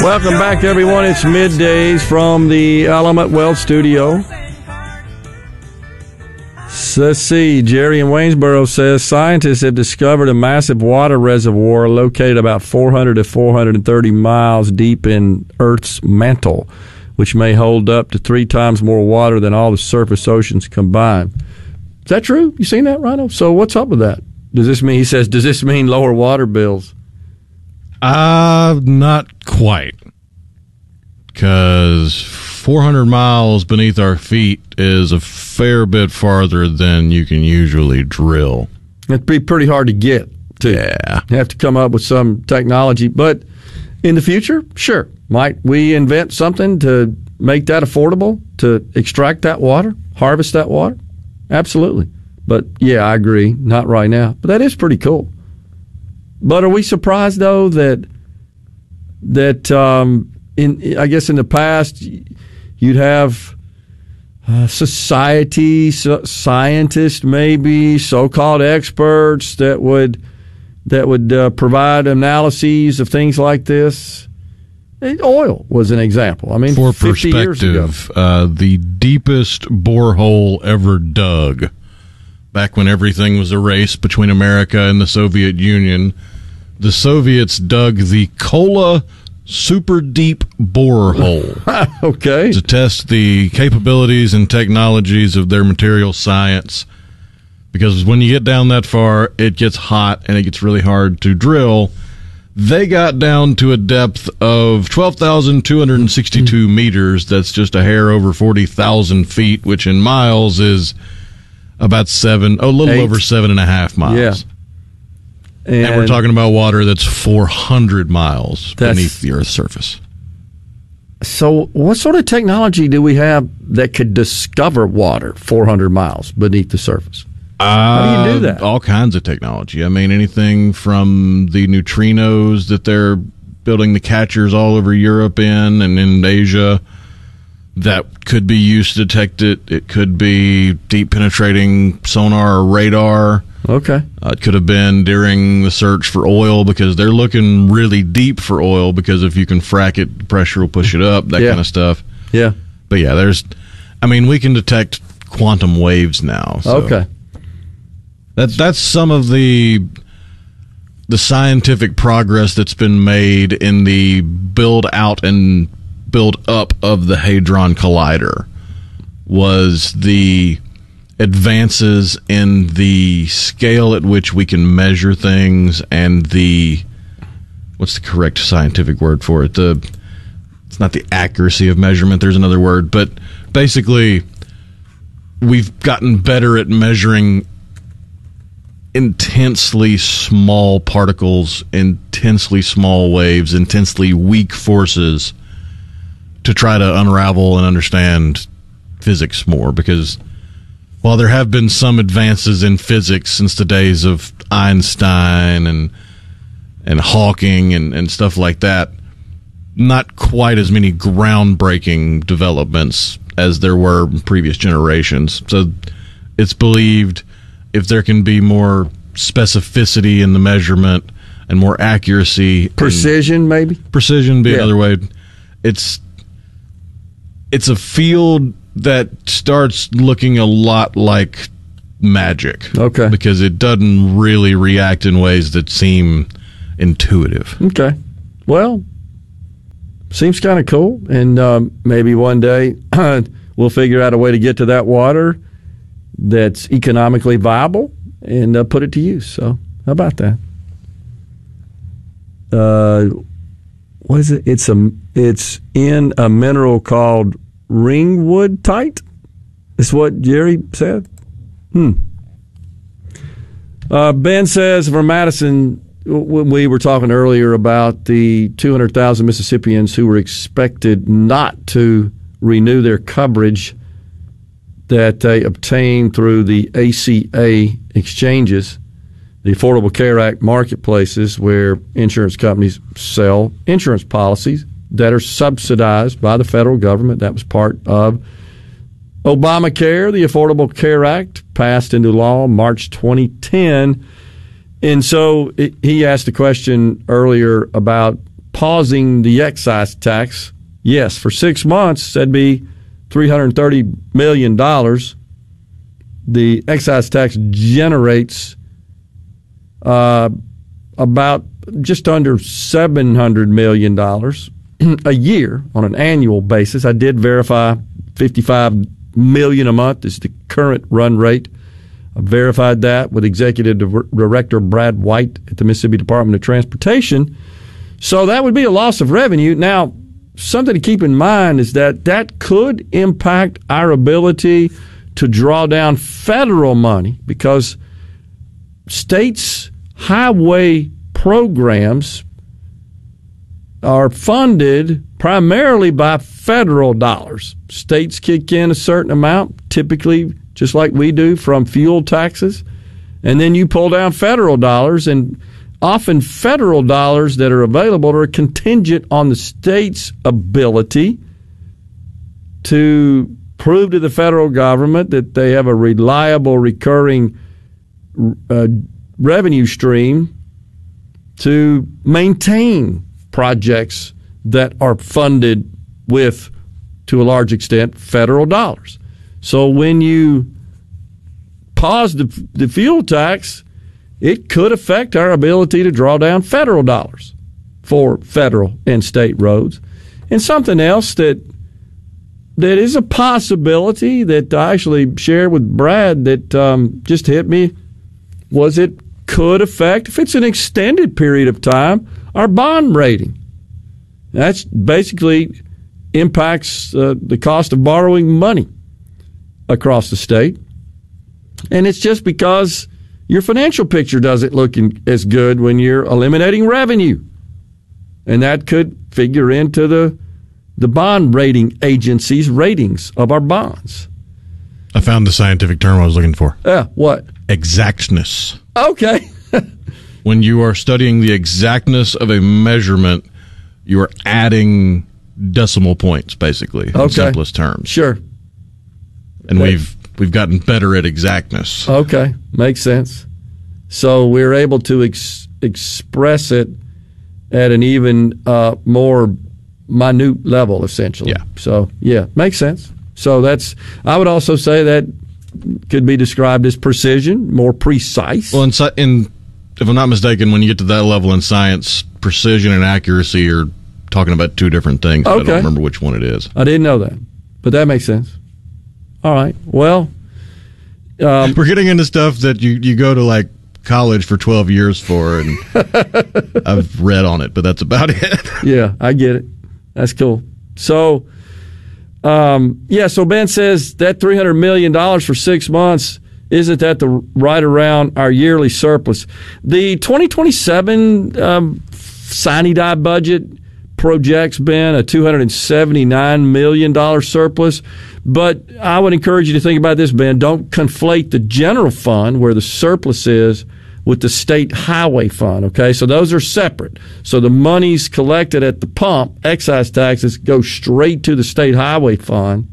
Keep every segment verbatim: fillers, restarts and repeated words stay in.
Welcome back, everyone. It's middays from the Element Wealth Studio. Let's see. Jerry in Waynesboro says scientists have discovered a massive water reservoir located about four hundred to four hundred thirty miles deep in Earth's mantle, which may hold up to three times more water than all the surface oceans combined. Is that true? You seen that, Rhino? So what's up with that? Does this mean, he says, does this mean lower water bills? Uh, not quite. Because four hundred miles beneath our feet is a fair bit farther than you can usually drill. It'd be pretty hard to get to. Yeah. You have to come up with some technology. But in the future, sure. Might we invent something to make that affordable, to extract that water, harvest that water? Absolutely. But, yeah, I agree. Not right now. But that is pretty cool. But are we surprised, though, that, that um, in I guess in the past you'd have uh, society, so, scientists maybe, so-called experts that would that would uh, provide analyses of things like this? Oil was an example. I mean, for fifty years ago. perspective, uh, the deepest borehole ever dug, back when everything was a race between America and the Soviet Union, the Soviets dug the Kola Super Deep Borehole. Okay. To test the capabilities and technologies of their material science. Because when you get down that far, it gets hot and it gets really hard to drill. They got down to a depth of twelve thousand two hundred sixty-two mm-hmm. meters. That's just a hair over forty thousand feet, which in miles is about seven, oh, a little Eight. over seven and a half miles. Yeah. And, and we're talking about water that's four hundred miles beneath the Earth's surface. So what sort of technology do we have that could discover water four hundred miles beneath the surface? Uh, How do you do that? All kinds of technology. I mean, anything from the neutrinos that they're building the catchers all over Europe in and in Asia that could be used to detect it. It could be deep penetrating sonar or radar. Okay. Uh, it could have been during the search for oil because they're looking really deep for oil because if you can frack it, the pressure will push it up, that yeah. kind of stuff. Yeah. But yeah, there's, I mean, we can detect quantum waves now. So. Okay. That that's some of the the scientific progress that's been made in the build out and build up of the Hadron Collider was the advances in the scale at which we can measure things and the what's the correct scientific word for it? The it's not the accuracy of measurement, there's another word, but basically we've gotten better at measuring intensely small particles, intensely small waves, intensely weak forces to try to unravel and understand physics more. Because while there have been some advances in physics since the days of Einstein and and Hawking and, and stuff like that, not quite as many groundbreaking developments as there were in previous generations. So it's believed if there can be more specificity in the measurement and more accuracy, precision, maybe precision be yeah. another way. It's it's a field that starts looking a lot like magic. Okay, because it doesn't really react in ways that seem intuitive. Okay, well, seems kind of cool, and um, maybe one day we'll figure out a way to get to that water that's economically viable and uh, put it to use. So how about that? Uh, what is it? It's a it's in a mineral called ringwoodite. Is what Jerry said. Hmm. Uh, Ben says from Madison, when we were talking earlier about the two hundred thousand Mississippians who were expected not to renew their coverage that they obtained through the A C A exchanges, the Affordable Care Act marketplaces where insurance companies sell insurance policies that are subsidized by the federal government. That was part of Obamacare. The Affordable Care Act passed into law March twenty ten. And so it, he asked a question earlier about pausing the excise tax, yes, for six months, that'd be three hundred thirty million dollars. The excise tax generates uh, about just under seven hundred million dollars a year on an annual basis. I did verify fifty-five million dollars a month is the current run rate. I verified that with Executive Director Brad White at the Mississippi Department of Transportation. So that would be a loss of revenue. Now, something to keep in mind is that that could impact our ability to draw down federal money because states' highway programs are funded primarily by federal dollars. States kick in a certain amount, typically just like we do from fuel taxes, and then you pull down federal dollars, and often federal dollars that are available are contingent on the state's ability to prove to the federal government that they have a reliable, recurring uh, revenue stream to maintain projects that are funded with, to a large extent, federal dollars. So when you pause the, the fuel tax, it could affect our ability to draw down federal dollars for federal and state roads. And something else that that is a possibility that I actually shared with Brad that um, just hit me was it could affect, if it's an extended period of time, our bond rating. That's basically impacts uh, the cost of borrowing money across the state. And it's just because your financial picture doesn't look in, as good when you're eliminating revenue. And that could figure into the the bond rating agencies' ratings of our bonds. I found the scientific term I was looking for. Yeah, what? Exactness. Okay. When you are studying the exactness of a measurement, you are adding decimal points, basically, in okay. simplest terms. Sure. And okay. we've we've gotten better at exactness. Okay, makes sense. So we're able to ex- express it at an even uh, more minute level, essentially. Yeah. So, yeah, makes sense. So that's, I would also say that could be described as precision, more precise. Well, in, in if I'm not mistaken, when you get to that level in science, precision and accuracy are talking about two different things. Okay. I don't remember which one it is. I didn't know that, but that makes sense. All right. Well, um, we're getting into stuff that you, you go to like college for twelve years for, and I've read on it, but that's about it. Yeah, I get it. That's cool. So, um, yeah, so Ben says that three hundred million dollars for six months, isn't that the right around our yearly surplus? The twenty twenty-seven um, sine-die budget projects, Ben, a two hundred seventy-nine million dollars surplus. But I would encourage you to think about this, Ben. Don't conflate the general fund, where the surplus is, with the state highway fund, okay? So those are separate. So the monies collected at the pump, excise taxes, go straight to the state highway fund.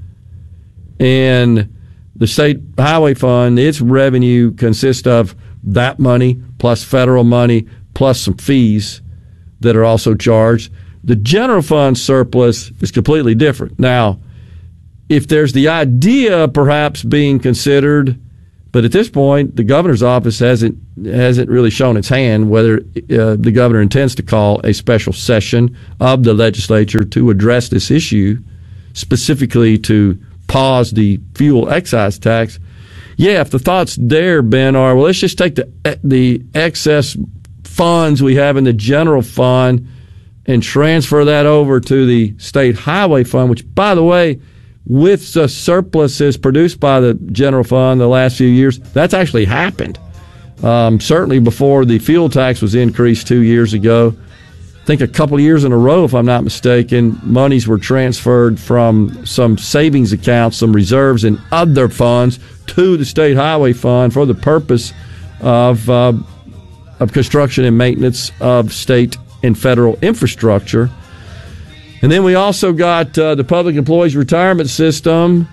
And the state highway fund, its revenue consists of that money plus federal money plus some fees that are also charged. The general fund surplus is completely different. Now, if there's the idea perhaps being considered, but at this point, the governor's office hasn't hasn't really shown its hand whether uh, the governor intends to call a special session of the legislature to address this issue, specifically to pause the fuel excise tax. Yeah, if the thoughts there, Ben, are, well, let's just take the the excess funds we have in the general fund and transfer that over to the state highway fund, which, by the way, with the surpluses produced by the general fund the last few years, that's actually happened. Um, certainly before the fuel tax was increased two years ago. I think a couple of years in a row, if I'm not mistaken, monies were transferred from some savings accounts, some reserves, and other funds to the state highway fund for the purpose of uh, of construction and maintenance of state and federal infrastructure. And then we also got uh, the public employees retirement system.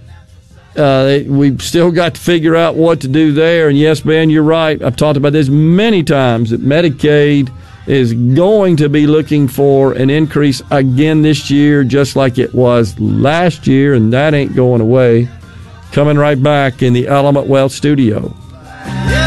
Uh, we've still got to figure out what to do there. And yes, Ben, you're right. I've talked about this many times, that Medicaid is going to be looking for an increase again this year, just like it was last year, and that ain't going away. Coming right back in the Element Wealth studio.